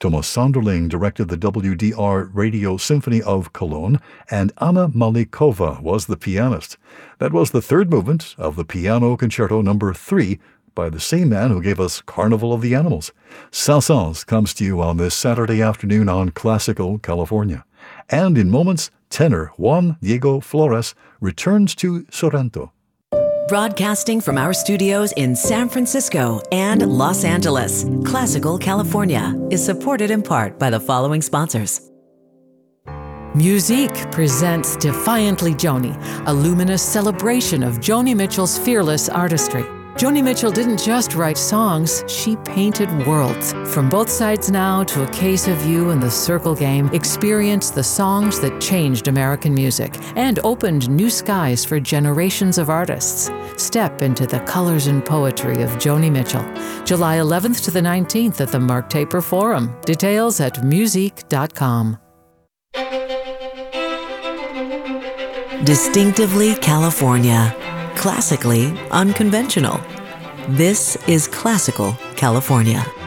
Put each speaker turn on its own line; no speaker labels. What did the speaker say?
Thomas Sonderling directed the WDR Radio Symphony of Cologne, and Anna Malikova was the pianist. That was the third movement of the Piano Concerto No. 3 by the same man who gave us Carnival of the Animals. Saint-Saëns comes to you on this Saturday afternoon on Classical California. And in moments, tenor Juan Diego Flores returns to Sorrento.
Broadcasting from our studios in San Francisco and Los Angeles, Classical California is supported in part by the following sponsors.
Musique presents Defiantly Joni, a luminous celebration of Joni Mitchell's fearless artistry. Joni Mitchell didn't just write songs, she painted worlds. From Both Sides Now to A Case of You and The Circle Game, experience the songs that changed American music and opened new skies for generations of artists. Step into the colors and poetry of Joni Mitchell. July 11th to the 19th at the Mark Taper Forum. Details at musique.com.
Distinctively California. Classically unconventional. This is Classical California.